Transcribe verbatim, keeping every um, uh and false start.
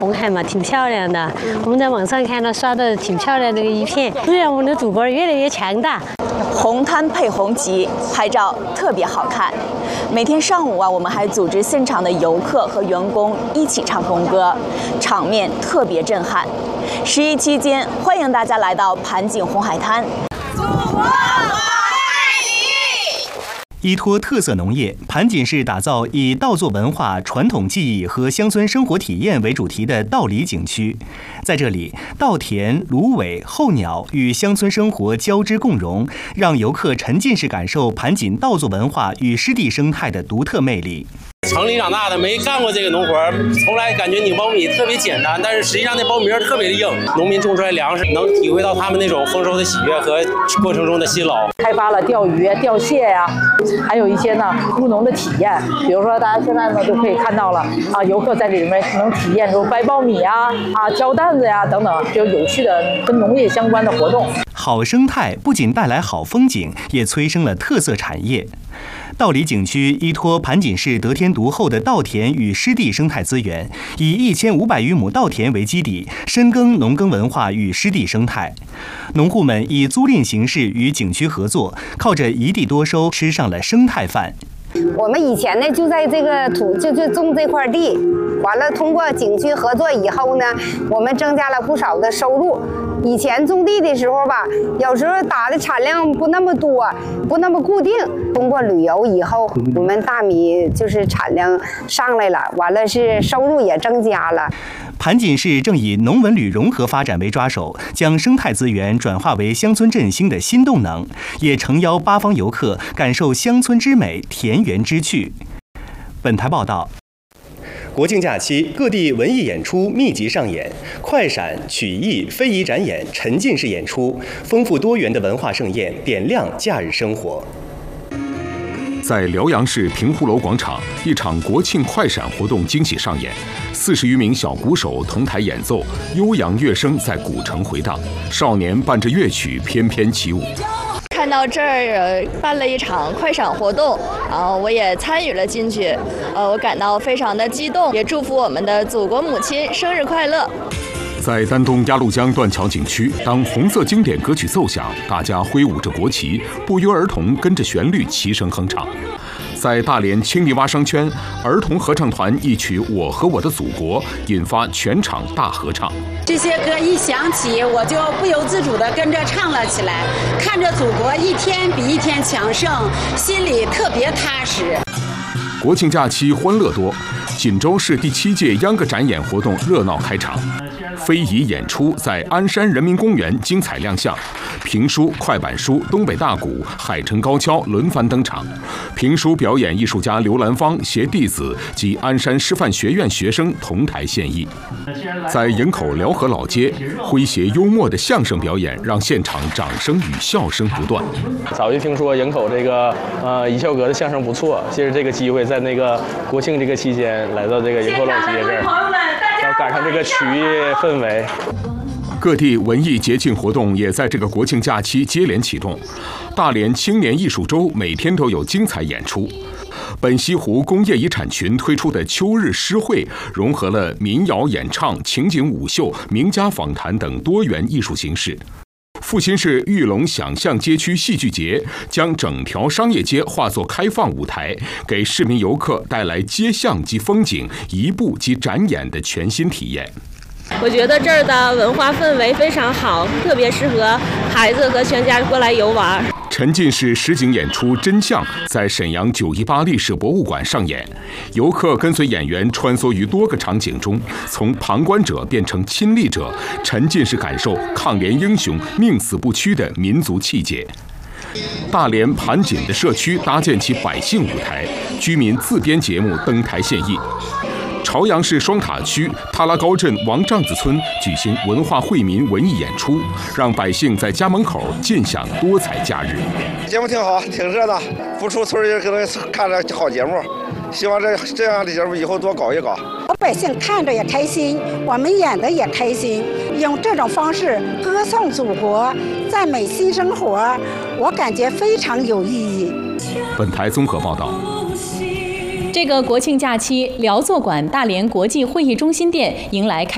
红海嘛，挺漂亮的。我们在网上看到刷的挺漂亮的一片，虽然我们的祖国越来越强大。 红滩配红旗，拍照特别好看。每天上午啊，我们还组织现场的游客和员工一起唱红歌，场面特别震撼。十一期间，欢迎大家来到盘锦红海滩。祖国！ 依托特色农业，盘锦市打造以稻作文化、传统技艺和乡村生活体验为主题的稻里景区。在这里，稻田、芦苇、候鸟与乡村生活交织共融，让游客沉浸式感受盘锦稻作文化与湿地生态的独特魅力。 城里长大的，没干过这个农活，从来感觉拧苞米特别简单，但是实际上那苞米特别的硬。农民种出来粮食，能体会到他们那种丰收的喜悦和过程中的辛劳。 开发了钓鱼、钓蟹呀、啊，还有一些呢务农的体验。比如说，大家现在呢都可以看到了啊，游客在里面能体验出掰苞米啊、啊挑担子呀等等，就有趣的跟农业相关的活动。 好生态不仅带来好风景，也催生了特色产业。稻里景区依托盘锦市得天独厚的稻田与湿地生态资源，以一千五百余亩稻田为基底，深耕农耕文化与湿地生态。农户们以租赁形式与景区合作，靠着一地多收，吃上了生态饭。 我们以前呢就在这个土就就种这块地，完了通过景区合作以后呢，我们增加了不少的收入。以前种地的时候吧，有时候打的产量不那么多，不那么固定。通过旅游以后，我们大米就是产量上来了，完了是收入也增加了。 盘锦市正以农文旅融合发展为抓手，将生态资源转化为乡村振兴的新动能，也诚邀八方游客感受乡村之美、田园之趣。本台报道。国庆假期，各地文艺演出密集上演，快闪、曲艺、非遗展演沉浸式演出，丰富多元的文化盛宴点亮假日生活。 在辽阳市平湖楼广场，一场国庆快闪活动惊喜上演，四十余名小鼓手同台演奏，悠扬乐声在古城回荡，少年伴着乐曲翩翩起舞。 看到这儿办了一场快闪活动，然后我也参与了进去，呃，我感到非常的激动，也祝福我们的祖国母亲生日快乐。 在丹东鸭绿江断桥景区，当红色经典歌曲奏响，大家挥舞着国旗，不约而同跟着旋律齐声哼唱。在大连青泥洼商圈，儿童合唱团一曲《我和我的祖国》引发全场大合唱。 这些歌一响起，我就不由自主地跟着唱了起来，看着祖国一天比一天强盛，心里特别踏实。 国庆假期欢乐多，锦州市第七届秧歌展演活动热闹开场，非遗演出在鞍山人民公园精彩亮相，评书、快板书、东北大鼓、海城高跷轮番登场。评书表演艺术家刘兰芳携弟子及鞍山师范学院学生同台献艺。在营口辽河老街，诙谐幽默的相声表演让现场掌声与笑声不断。 早就听说营口这个呃一笑阁的相声不错，借着这个机会，在那个国庆这个期间来到这个营口老街这儿，要赶上这个曲艺氛围。 各地文艺节庆活动也在这个国庆假期接连启动。大连青年艺术周每天都有精彩演出。本溪湖工业遗产群推出的秋日诗会，融合了民谣演唱、情景舞秀、名家访谈等多元艺术形式。阜新市玉龙想象街区戏剧节将整条商业街化作开放舞台，给市民游客带来街巷及风景、移步及展演的全新体验。 我觉得这儿的文化氛围非常好，特别适合孩子和全家过来游玩。 沉浸式实景演出《真相》在沈阳九一八历史博物馆上演，游客跟随演员穿梭于多个场景中，从旁观者变成亲历者，沉浸式感受抗联英雄宁死不屈的民族气节。大连盘锦的社区搭建起百姓舞台，居民自编节目登台献艺。朝阳市双塔区塔拉高镇王帐子村举行文化惠民文艺演出，让百姓在家门口尽享多彩假日。 节目挺好，挺热闹，不出村也可能看着好节目。希望这这样的节目以后多搞一搞。 老百姓看着也开心，我们演的也开心，用这种方式歌颂祖国，赞美新生活，我感觉非常有意义。 本台综合报道。 这个国庆假期，辽作馆大连国际会议中心店迎来开